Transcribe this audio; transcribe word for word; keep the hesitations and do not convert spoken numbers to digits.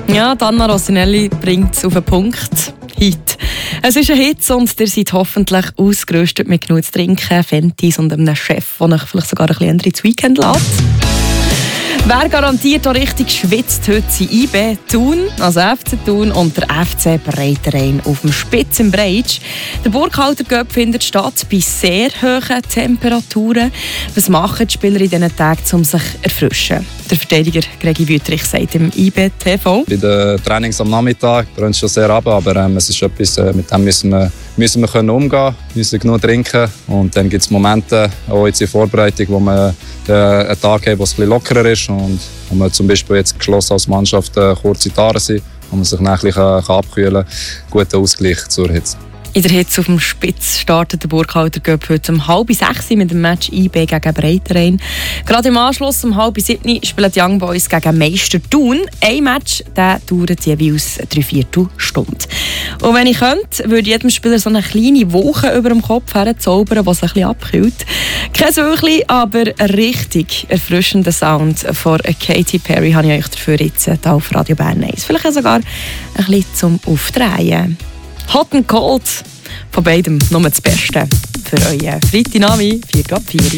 Ja, Anna Rossinelli bringt es auf den Punkt. Hit. Es ist ein Hit und ihr seid hoffentlich ausgerüstet mit genug zu trinken, Fentis und einem Chef, der euch vielleicht sogar ein bisschen ins Weekend lässt. Wer garantiert auch richtig schwitzt heute sind I B Thun, also F C Thun und der F C Breitenrein auf dem Spitz im Breitsch. Der Burkhalter Cup findet statt bei sehr hohen Temperaturen. Was machen die Spieler in diesen Tagen, um sich zu erfrischen? Der Verteidiger Gregi Wüthrich sagt im I B T V. Bei den Trainings am Nachmittag brennt es schon sehr ab, aber ähm, es ist etwas, äh, mit dem müssen wir, müssen wir können umgehen, müssen genug trinken. Und dann gibt es Momente, auch jetzt in der Vorbereitung, wo man äh, einen Tag hat, wo es ein bisschen lockerer ist und wo man zum Beispiel jetzt geschlossen als Mannschaft äh, kurze Tage sind, wo man sich nachher kann, kann abkühlen kann. Guter Ausgleich zur Hitze. In der Hitze auf dem Spitz startet der Burkhalter Cup heute um halb sechs mit dem Match I B gegen Breitenrein. Gerade im Anschluss um halb sieben spielen die Young Boys gegen Meister Thun. Ein Match der dauert jeweils drei Viertelstunden. Und wenn ich könnte, würde jedem Spieler so eine kleine Woche über dem Kopf herzaubern, die sich ein bisschen abkühlt. Kein Wöchli, aber ein richtig erfrischender Sound von Katy Perry habe ich euch dafür jetzt hier auf Radio Bern eins. Vielleicht sogar ein bisschen zum Aufdrehen. Hot and Cold, von beidem nur das Beste für euren Freitagnachmittag, vier ab vier.